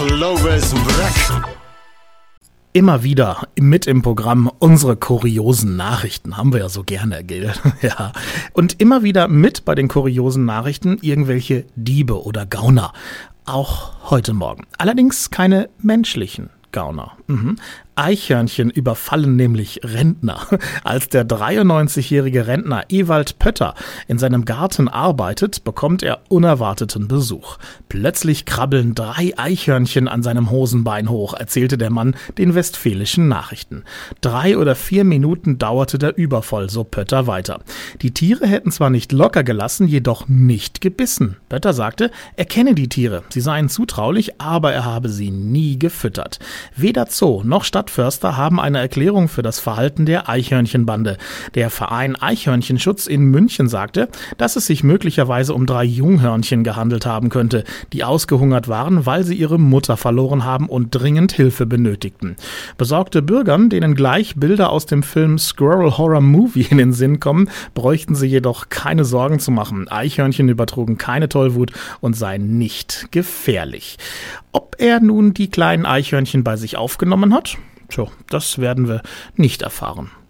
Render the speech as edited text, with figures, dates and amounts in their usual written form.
Clovis Breck. Immer wieder mit im Programm unsere kuriosen Nachrichten. Haben wir ja so gerne, gell? Ja. Und immer wieder mit bei den kuriosen Nachrichten irgendwelche Diebe oder Gauner. Auch heute Morgen. Allerdings keine menschlichen Gauner. Eichhörnchen überfallen nämlich Rentner. Als der 93-jährige Rentner Ewald Pötter in seinem Garten arbeitet, bekommt er unerwarteten Besuch. Plötzlich krabbeln 3 Eichhörnchen an seinem Hosenbein hoch, erzählte der Mann den Westfälischen Nachrichten. 3 oder 4 Minuten dauerte der Überfall, so Pötter weiter. Die Tiere hätten zwar nicht locker gelassen, jedoch nicht gebissen. Pötter sagte, er kenne die Tiere, sie seien zutraulich, aber er habe sie nie gefüttert. Weder Zoo noch Stadtförster haben eine Erklärung für das Verhalten der Eichhörnchenbande. Der Verein Eichhörnchenschutz in München sagte, dass es sich möglicherweise um 3 Junghörnchen gehandelt haben könnte, die ausgehungert waren, weil sie ihre Mutter verloren haben und dringend Hilfe benötigten. Besorgte Bürgern, denen gleich Bilder aus dem Film Squirrel Horror Movie in den Sinn kommen, bräuchten sie jedoch keine Sorgen zu machen. Eichhörnchen übertrugen keine Tollwut und seien nicht gefährlich. Ob er nun die kleinen Eichhörnchen bei sich aufgenommen hat? Tja, das werden wir nicht erfahren.